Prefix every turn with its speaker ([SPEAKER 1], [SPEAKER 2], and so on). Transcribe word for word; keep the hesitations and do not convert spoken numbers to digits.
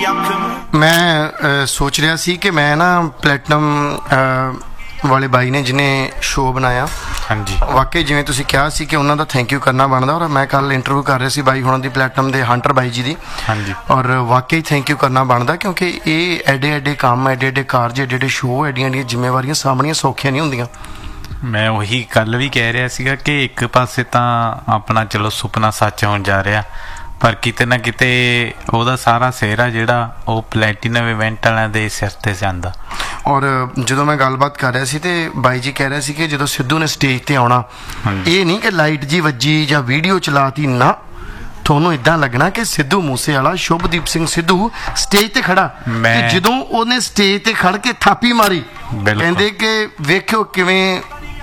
[SPEAKER 1] ਮੈਂ ਅ, ਸੋਚ ਰਿਹਾ ਸੀ ਕਿ ਮੈਂ ਨਾ ਪਲੈਟਨਮ ਵਾਲੇ ਬਾਈ ਨੇ ਜਿਹਨੇ ਸ਼ੋਅ ਬਣਾਇਆ,
[SPEAKER 2] ਹਾਂਜੀ
[SPEAKER 1] ਵਾਕਈ ਜਿਵੇਂ ਤੁਸੀਂ ਕਿਹਾ ਸੀ ਕਿ ਉਹਨਾਂ ਦਾ ਥੈਂਕ ਯੂ ਕਰਨਾ ਬਣਦਾ। ਔਰ ਮੈਂ ਕੱਲ ਇੰਟਰਵਿਊ ਕਰ ਰਿਹਾ ਸੀ ਬਾਈ ਹੁਣਾਂ ਦੀ, ਪਲੈਟਨਮ ਦੇ ਹੰਟਰ ਬਾਈ ਜੀ ਦੀ,
[SPEAKER 2] ਹਾਂਜੀ
[SPEAKER 1] ਔਰ ਵਾਕਈ ਥੈਂਕ ਯੂ ਕਰਨਾ ਬਣਦਾ, ਕਿਉਂਕਿ ਇਹ ਐਡੇ ਐਡੇ ਕੰਮ, ਐਡੇ ਐਡੇ ਕਾਰਜ, ਐਡੇ ਐਡੇ ਸ਼ੋਅ, ਐਡੀਆਂ ਐਡੀਆਂ ਜ਼ਿੰਮੇਵਾਰੀਆਂ ਸਾਂਭਣੀਆਂ ਸੌਖੀਆਂ ਨਹੀਂ ਹੁੰਦੀਆਂ।
[SPEAKER 2] ਮੈਂ ਉਹੀ ਕੱਲ ਵੀ ਕਹਿ ਰਿਹਾ ਸੀਗਾ ਕਿ ਇੱਕ ਪਾਸੇ ਤਾਂ ਆਪਣਾ ਚਲੋ ਸੁਪਨਾ ਸੱਚ ਹੋਣ ਜਾ ਰਿਹਾ, ਪਰ ਕਿਤੇ ਨਾ ਕਿਤੇ ਉਹਦਾ ਸਾਰਾ ਸਿਹਰਾ ਜਿਹੜਾ ਉਹ ਪਲੈਟੀਨਮ ਇਵੈਂਟ ਵਾਲਿਆਂ ਦੇ ਸਿਰ ਤੇ ਜਾਂਦਾ।
[SPEAKER 1] ਔਰ ਜਦੋਂ ਮੈਂ ਗੱਲਬਾਤ ਕਰ ਰਿਹਾ ਸੀ ਤੇ ਬਾਈ ਜੀ ਕਹਿ ਰਿਹਾ ਸੀ ਕਿ ਜਦੋਂ ਸਿੱਧੂ ਨੇ ਸਟੇਜ ਤੇ ਆਉਣਾ, ਇਹ ਨਹੀਂ ਕਿ ਲਾਈਟ ਜੀ ਵੱਜੀ ਜਾਂ ਵੀਡੀਓ ਚਲਾਤੀ, ਨਾ, ਤੁਹਾਨੂੰ ਇਦਾਂ ਲੱਗਣਾ ਕਿ ਸਿੱਧੂ ਮੂਸੇਵਾਲਾ, ਸ਼ੁਭਦੀਪ ਸਿੰਘ ਸਿੱਧੂ ਸਟੇਜ ਤੇ ਖੜਾ। ਤੇ ਜਦੋਂ ਉਹਨੇ ਸਟੇਜ ਤੇ ਖੜ ਕੇ ਥਾਪੀ ਮਾਰੀ, ਕਹਿੰਦੇ ਕਿ ਵੇਖਿਓ ਕਿਵੇਂ